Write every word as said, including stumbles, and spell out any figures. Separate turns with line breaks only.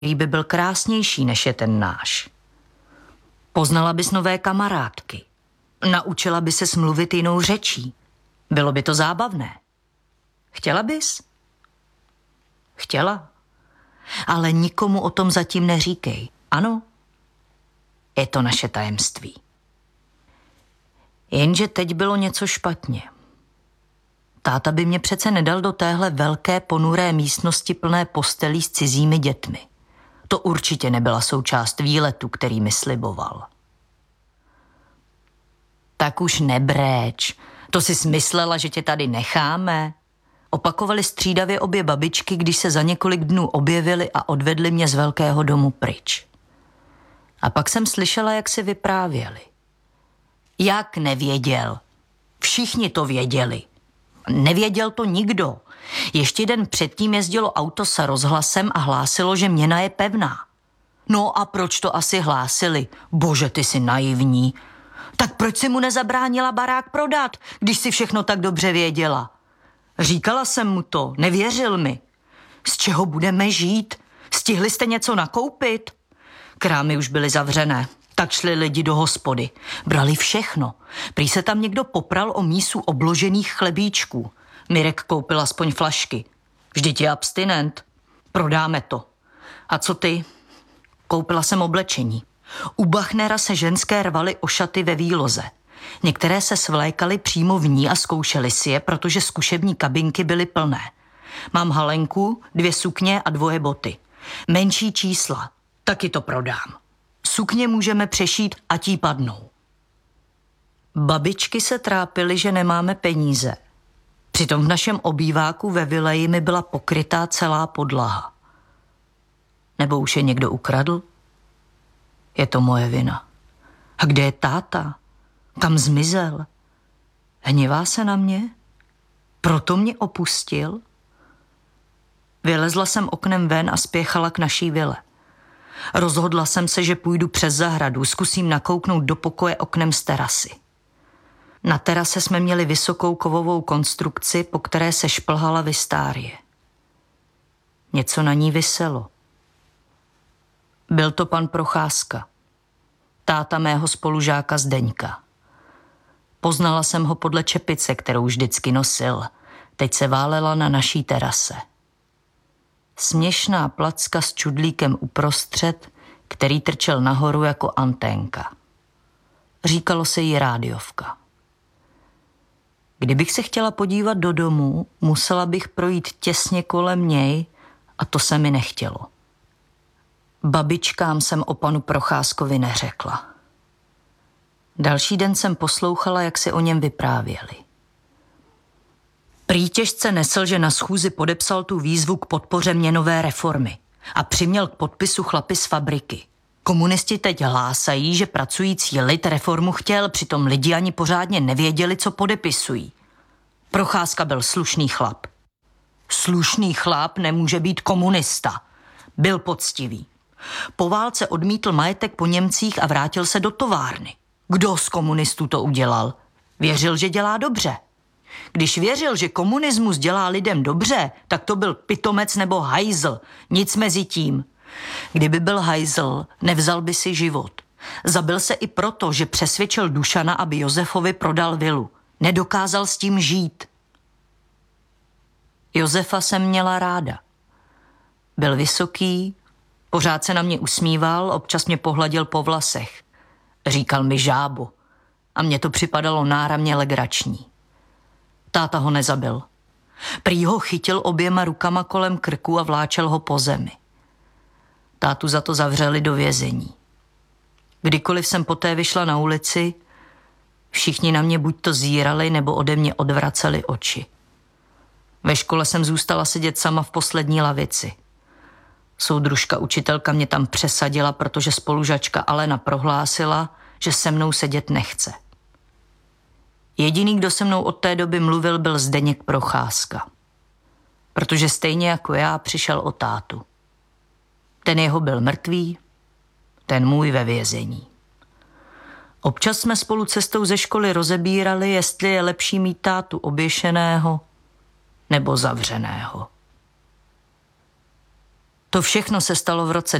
by byl krásnější, než je ten náš. Poznala bys nové kamarádky. Naučila by se mluvit jinou řečí. Bylo by to zábavné. Chtěla bys? Chtěla. Ale nikomu o tom zatím neříkej. Ano? Je to naše tajemství. Jenže teď bylo něco špatně. Táta by mě přece nedal do téhle velké ponuré místnosti plné postelí s cizími dětmi. To určitě nebyla součást výletu, který mi sliboval. Tak už nebréč. To jsi smyslela, že tě tady necháme? Opakovali střídavě obě babičky, když se za několik dnů objevili a odvedli mě z velkého domu pryč. A pak jsem slyšela, jak si vyprávěli. Jak nevěděl? Všichni to věděli. Nevěděl to nikdo. Ještě den předtím jezdilo auto s rozhlasem a hlásilo, že měna je pevná. No a proč to asi hlásili? Bože, ty jsi naivní. Tak proč si mu nezabránila barák prodat, když si všechno tak dobře věděla? Říkala jsem mu to, nevěřil mi. Z čeho budeme žít? Stihli jste něco nakoupit? Krámy už byly zavřené, tak šli lidi do hospody. Brali všechno. Prý se tam někdo popral o mísu obložených chlebíčků. Mirek koupil aspoň flašky. Vždyť je abstinent. Prodáme to. A co ty? Koupila jsem oblečení. U Bachnera se ženské rvaly o šaty ve výloze. Některé se svlékaly přímo v ní a zkoušely si je, protože zkušební kabinky byly plné. Mám halenku, dvě sukně a dvoje boty. Menší čísla. Taky to prodám. Sukně můžeme přešít a tí padnou. Babičky se trápily, že nemáme peníze. Přitom v našem obýváku ve vileji mi byla pokrytá celá podlaha. Nebo už je někdo ukradl? Je to moje vina. A kde je táta? Kam zmizel? Hněvá se na mě? Proto mě opustil? Vylezla jsem oknem ven a spěchala k naší vile. Rozhodla jsem se, že půjdu přes zahradu, zkusím nakouknout do pokoje oknem z terasy. Na terase jsme měli vysokou kovovou konstrukci, po které se šplhala vistárie. Něco na ní viselo. Byl to pan Procházka, táta mého spolužáka Zdeňka. Poznala jsem ho podle čepice, kterou vždycky nosil. Teď se válela na naší terase. Směšná placka s čudlíkem uprostřed, který trčel nahoru jako anténka. Říkalo se jí rádiovka. Kdybych se chtěla podívat do domu, musela bych projít těsně kolem něj a to se mi nechtělo. Babičkám jsem o panu Procházkovi neřekla. Další den jsem poslouchala, jak si o něm vyprávěli. Prý těžce nesl, že na schůzi podepsal tu výzvu k podpoře měnové reformy a přiměl k podpisu chlapy z fabriky. Komunisti teď hlásají, že pracující lid reformu chtěl, přitom lidi ani pořádně nevěděli, co podepisují. Procházka byl slušný chlap. Slušný chlap nemůže být komunista. Byl poctivý. Po válce odmítl majetek po Němcích a vrátil se do továrny. Kdo z komunistů to udělal? Věřil, že dělá dobře. Když věřil, že komunismus dělá lidem dobře, tak to byl pitomec nebo hajzl. Nic mezi tím. Kdyby byl hajzl, nevzal by si život. Zabil se i proto, že přesvědčil Dušana, aby Josefovi prodal vilu. Nedokázal s tím žít. Josefa jsem měla ráda. Byl vysoký, pořád se na mě usmíval, občas mě pohladil po vlasech. Říkal mi žábo a mně to připadalo náramně legrační. Táta ho nezabil. Prý ho chytil oběma rukama kolem krku a vláčel ho po zemi. Tátu za to zavřeli do vězení. Kdykoliv jsem poté vyšla na ulici, všichni na mě buď to zírali, nebo ode mě odvraceli oči. Ve škole jsem zůstala sedět sama v poslední lavici. Soudružka učitelka mě tam přesadila, protože spolužačka Alena prohlásila, že se mnou sedět nechce. Jediný, kdo se mnou od té doby mluvil, byl Zdeněk Procházka. Protože stejně jako já přišel o tátu. Ten jeho byl mrtvý, ten můj ve vězení. Občas jsme spolu cestou ze školy rozebírali, jestli je lepší mít tátu oběšeného nebo zavřeného. To všechno se stalo v roce